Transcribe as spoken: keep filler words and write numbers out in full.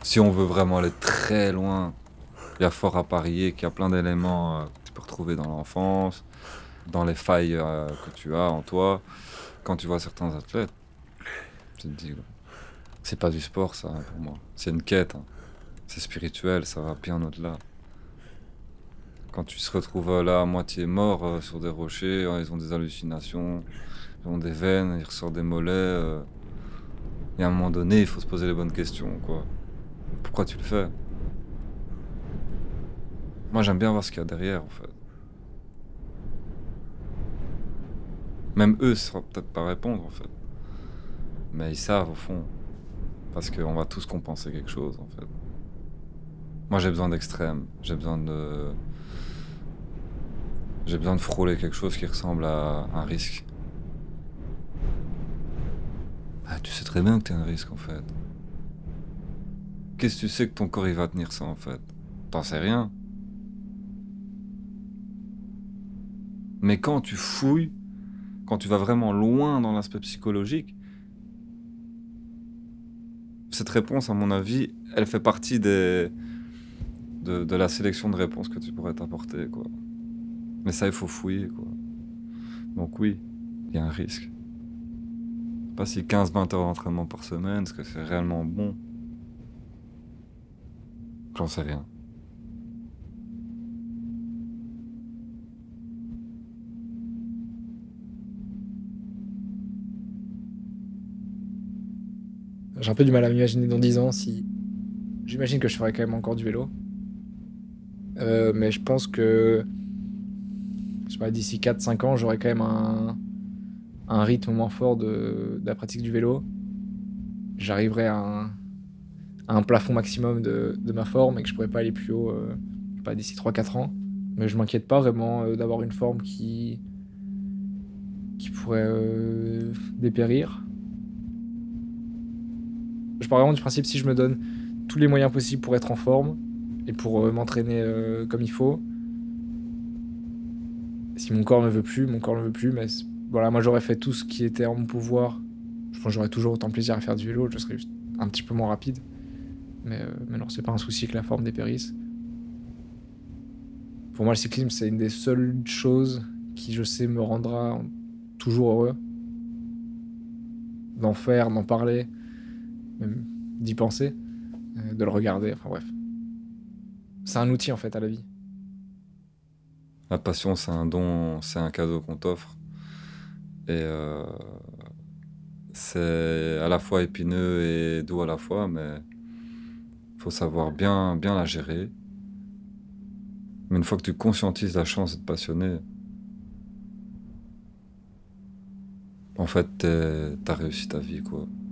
Si on veut vraiment aller très loin, il y a fort à parier qu'il y a plein d'éléments, heu, que tu peux retrouver dans l'enfance, dans les failles, heu, que tu as en toi. Quand tu vois certains athlètes, tu te dis: «Ouais, c'est pas du sport ça, hein, pour moi, c'est une quête, hein, c'est spirituel, ça va bien au-delà». Quand tu se retrouves, heu, là à moitié mort, heu, sur des rochers, heu, ils ont des hallucinations, ils ont des veines, ils ressortent des mollets, heu, il y a un moment donné, il faut se poser les bonnes questions, quoi. Pourquoi tu le fais? Moi, j'aime bien voir ce qu'il y a derrière, en fait. Même eux sauront peut-être pas répondre, en fait. Mais ils savent au fond, parce qu'on va tous compenser quelque chose, en fait. Moi, j'ai besoin d'extrême, j'ai besoin de j'ai besoin de frôler quelque chose qui ressemble à un risque. Bah, tu sais très bien que tu es un risque, en fait. Qu'est-ce que tu sais que ton corps, il va tenir ça, en fait? Tu en sais rien. Mais quand tu fouilles, quand tu vas vraiment loin dans l'aspect psychologique, cette réponse, à mon avis, elle fait partie des de de la sélection de réponses que tu pourrais t'apporter, quoi. Mais ça, il faut fouiller, quoi. Donc oui, il y a un risque. Je sais pas si quinze vingt heures d'entraînement par semaine, est-ce que c'est réellement bon? J'en sais rien. J'ai un peu du mal à m'imaginer dans dix ans si j'imagine que je ferai quand même encore du vélo. Heu, mais je pense que je sais pas, d'ici quatre cinq ans, j'aurai quand même un un rythme moins fort de de la pratique du vélo. J'arriverai à un à un plafond maximum de de ma forme et que je pourrais pas aller plus haut, heu, je sais pas, d'ici trois quatre ans. Mais je m'inquiète pas vraiment, heu, d'avoir une forme qui qui pourrait, heu, dépérir. Je pars vraiment du principe, si je me donne tous les moyens possibles pour être en forme et pour, heu, m'entraîner, heu, comme il faut, si mon corps ne veut plus, mon corps ne veut plus, mais c voilà, moi j'aurais fait tout ce qui était en mon pouvoir. Je pense que j'aurais toujours autant de plaisir à faire du vélo, je serais juste un petit peu moins rapide, mais heu, mais non, c'est pas un souci que la forme dépérisse. Pour moi, le cyclisme, c'est une des seules choses qui, je sais, me rendra toujours heureux. D'en faire, d'en parler, même d'y penser, heu, de le regarder, enfin bref. C'est un outil, en fait, à la vie. La passion, c'est un don, c'est un cadeau qu'on t'offre et heu, c'est à la fois épineux et doux à la fois, mais faut savoir bien bien la gérer. Mais une fois que tu conscientises la chance d'être passionné, en fait, tu es tu as réussi ta vie, quoi.